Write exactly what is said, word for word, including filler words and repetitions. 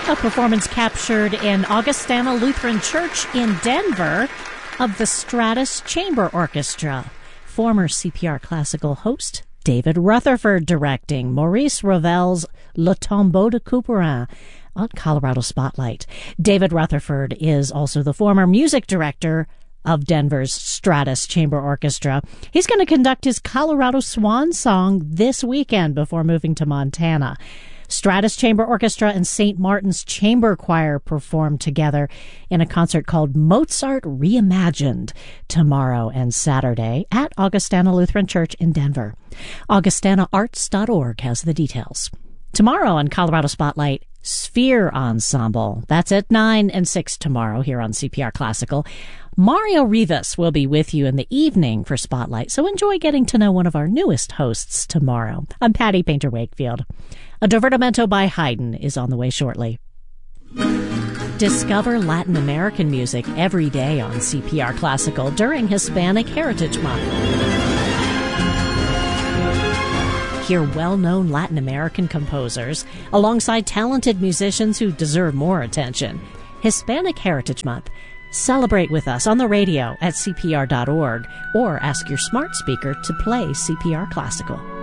A performance captured in Augustana Lutheran Church in Denver of the Stratus Chamber Orchestra. Former C P R Classical host David Rutherford directing Maurice Ravel's Le Tombeau de Couperin on Colorado Spotlight. David Rutherford is also the former music director of Denver's Stratus Chamber Orchestra. He's going to conduct his Colorado Swan Song this weekend before moving to Montana. Stratus Chamber Orchestra and Saint Martin's Chamber Choir perform together in a concert called Mozart Reimagined tomorrow and Saturday at Augustana Lutheran Church in Denver. Augustana Arts dot org has the details. Tomorrow on Colorado Spotlight, Sphere Ensemble. That's at nine and six tomorrow here on C P R Classical. Mario Rivas will be with you in the evening for Spotlight, so enjoy getting to know one of our newest hosts tomorrow. I'm Patty Painter Wakefield. A Divertimento by Haydn is on the way shortly. Discover Latin American music every day on C P R Classical during Hispanic Heritage Month. Hear well-known Latin American composers alongside talented musicians who deserve more attention. Hispanic Heritage Month. Celebrate with us on the radio at C P R dot org or ask your smart speaker to play C P R Classical.